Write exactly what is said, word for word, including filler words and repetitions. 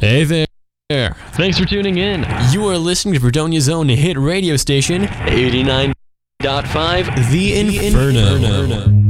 Hey there. Thanks for tuning in. You are listening to Fredonia's own hit radio station, eighty-nine point five The Inferno.